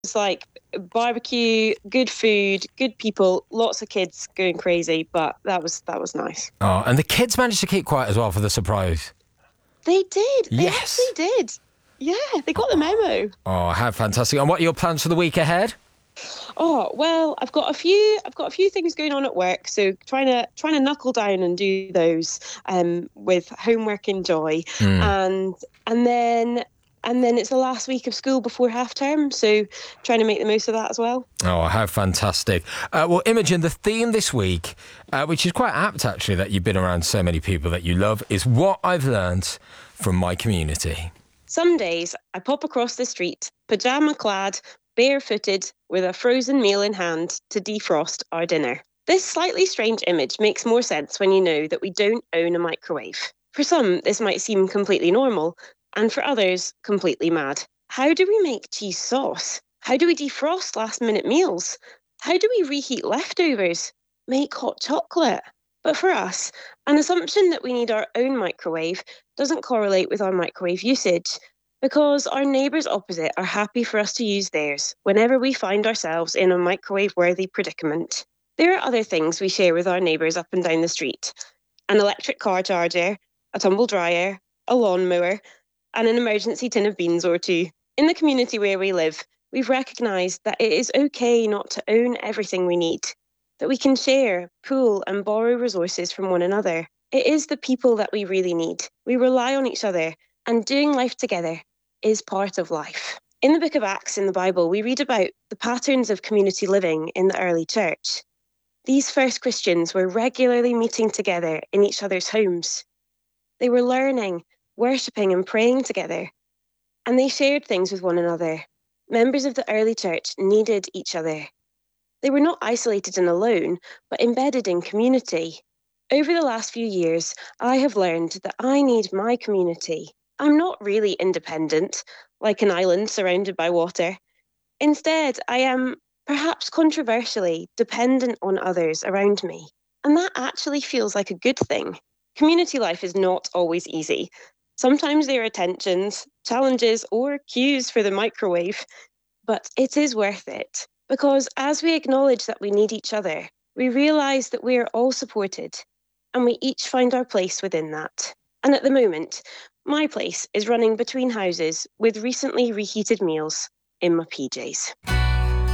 was like barbecue, good food, good people, lots of kids going crazy, but that was nice. Oh, and the kids managed to keep quiet as well for the surprise. They did. They actually Yes. did. Yeah, they got the memo. Oh, how fantastic. And what are your plans for the week ahead? Oh, well, I've got a few things going on at work, so trying to knuckle down and do those with homework and joy. And and then and then it's the last week of school before half term, so trying to make the most of that as well. Oh, how fantastic. Well, Imogen, the theme this week, which is quite apt actually that you've been around so many people that you love, is what I've learned from my community. Some days I pop across the street, pajama clad, barefooted, with a frozen meal in hand to defrost our dinner. This slightly strange image makes more sense when you know that we don't own a microwave. For some, this might seem completely normal, and for others, completely mad. How do we make cheese sauce? How do we defrost last minute meals? How do we reheat leftovers? Make hot chocolate? But for us, an assumption that we need our own microwave doesn't correlate with our microwave usage because our neighbours opposite are happy for us to use theirs whenever we find ourselves in a microwave worthy predicament. There are other things we share with our neighbours up and down the street: an electric car charger, a tumble dryer, a lawnmower, and an emergency tin of beans or two. In the community where we live, we've recognised that it is okay not to own everything we need, that we can share, pool, and borrow resources from one another. It is the people that we really need. We rely on each other, and doing life together is part of life. In the book of Acts in the Bible, we read about the patterns of community living in the early church. These first Christians were regularly meeting together in each other's homes. They were learning, worshipping, and praying together, and they shared things with one another. Members of the early church needed each other. They were not isolated and alone, but embedded in community. Over the last few years, I have learned that I need my community. I'm not really independent, like an island surrounded by water. Instead, I am, perhaps controversially, dependent on others around me. And that actually feels like a good thing. Community life is not always easy. Sometimes there are tensions, challenges, or cues for the microwave, but it is worth it. Because as we acknowledge that we need each other, we realise that we are all supported, and we each find our place within that. And at the moment, my place is running between houses with recently reheated meals in my PJs.